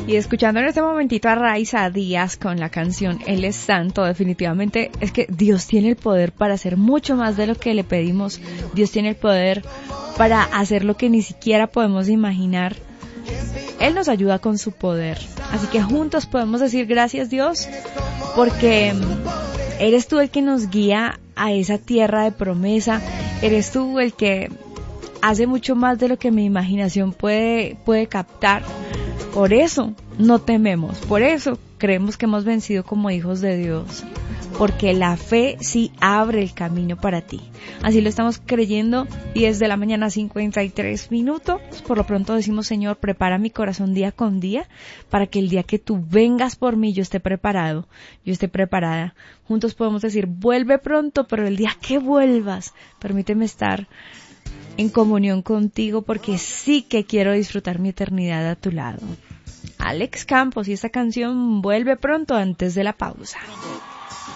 Y escuchando en este momentito a Raiza Díaz con la canción Él es Santo, definitivamente es que Dios tiene el poder para hacer mucho más de lo que le pedimos. Dios tiene el poder para hacer lo que ni siquiera podemos imaginar. Él nos ayuda con su poder. Así que juntos podemos decir gracias, Dios, porque eres tú el que nos guía a esa tierra de promesa. Eres tú el que hace mucho más de lo que mi imaginación puede captar. Por eso no tememos, por eso creemos que hemos vencido como hijos de Dios, porque la fe sí abre el camino para ti. Así lo estamos creyendo. 10 de la mañana, 53 minutos. Por lo pronto decimos, Señor, prepara mi corazón día con día, para que el día que tú vengas por mí yo esté preparado, yo esté preparada. Juntos podemos decir, vuelve pronto, pero el día que vuelvas, permíteme estar en comunión contigo, porque sí que quiero disfrutar mi eternidad a tu lado. Alex Campos y esta canción Vuelve pronto, antes de la pausa.